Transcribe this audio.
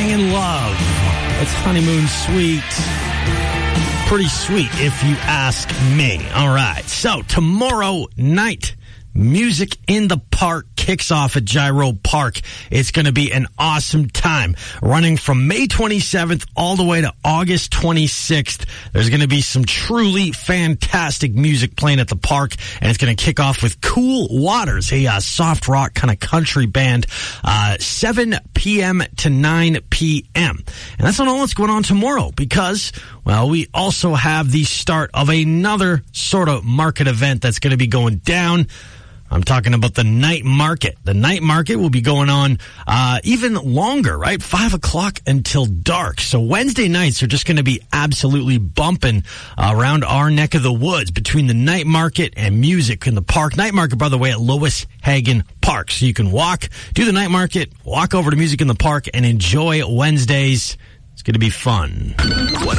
Falling in Love. It's Honeymoon Suite. Pretty sweet, if you ask me. All right. So, tomorrow night, Music in the Park kicks off at Gyro Park. It's going to be an awesome time. Running from May 27th all the way to August 26th. There's going to be some truly fantastic music playing at the park, and it's going to kick off with Cool Waters, a soft rock kind of country band, 7 p.m. to 9 p.m. And that's not all that's going on tomorrow, because, well, we also have the start of another sort of market event that's going to be going down. I'm talking about the night market. The night market will be going on even longer, right? 5 o'clock until dark. So Wednesday nights are just going to be absolutely bumping around our neck of the woods between the night market and music in the park. Night market, by the way, at Lois Hagen Park. So you can walk, do the night market, walk over to music in the park, and enjoy Wednesdays. It's going to be fun.